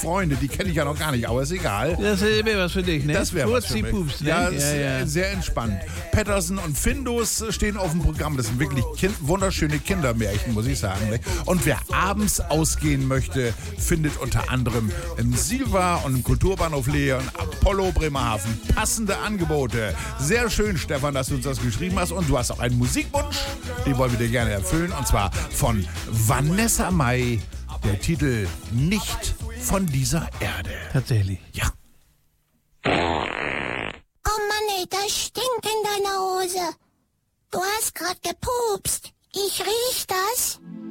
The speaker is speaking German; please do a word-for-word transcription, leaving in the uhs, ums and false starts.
Freunde, die kenne ich ja noch gar nicht, aber ist egal. Das wäre was für dich, ne? Das wäre was für mich. Pups, ne? Ja, Ja, ist ja. sehr entspannt. Patterson und Findus stehen auf dem Programm. Das sind wirklich kind, wunderschöne Kindermärchen, muss ich sagen. Ne? Und wer abends ausgehen möchte, findet unter anderem im Silva und im Kulturbahnhof Lehe und Apollo Bremerhaven passende Angebote. Sehr schön, Stefan, dass du uns das geschrieben hast. Und du hast auch einen Musikwunsch, den wollen wir dir gerne erfüllen. Und zwar von Vanessa Mai, der Titel Nicht von dieser Erde. Tatsächlich. Ja. Oh Mann, ey, das stinkt in deiner Hose. Du hast grad gepupst. Ich riech das.